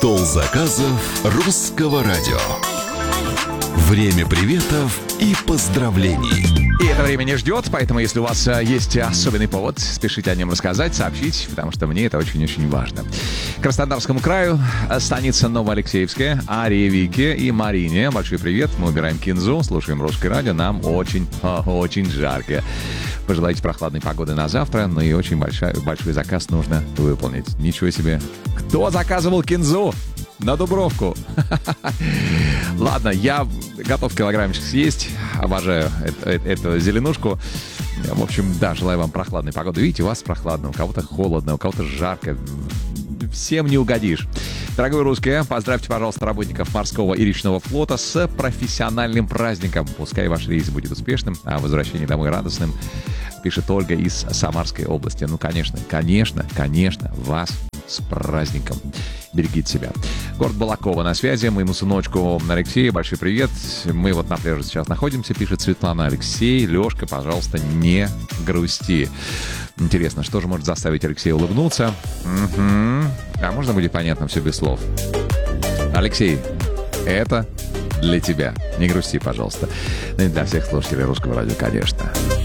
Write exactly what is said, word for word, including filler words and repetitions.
Стол заказов русского радио. Время приветов и поздравлений. И это время не ждет, поэтому если у вас есть особенный повод, спешите о нем рассказать, сообщить, потому что мне это очень-очень важно. Краснодарскому краю, станица Новоалексеевская, Арии, Вике и Марине. Большой привет, мы убираем кинзу, слушаем русское радио, нам очень, очень жарко. Пожелайте прохладной погоды на завтра, но и очень большой, большой заказ нужно выполнить. Ничего себе. Кто заказывал кинзу на Дубровку? Ладно, я готов килограммчик съесть. Обожаю эту зеленушку. В общем, да, желаю вам прохладной погоды. Видите, у вас прохладно, у кого-то холодно, у кого-то жарко. Всем не угодишь. Дорогой русские, поздравьте, пожалуйста, работников морского и речного флота с профессиональным праздником. Пускай ваш рейс будет успешным, а возвращение домой радостным, пишет Ольга из Самарской области. Ну, конечно, конечно, конечно, вас с праздником. Берегите себя. Город Балакова на связи. Моему сыночку Алексею большой привет. Мы вот на пляже сейчас находимся, пишет Светлана. Алексей, Лешка, пожалуйста, не грусти. Интересно, что же может заставить Алексея улыбнуться? Угу. А можно будет понятно все без слов? Алексей, это для тебя. Не грусти, пожалуйста. Ну и для всех слушателей русского радио, конечно.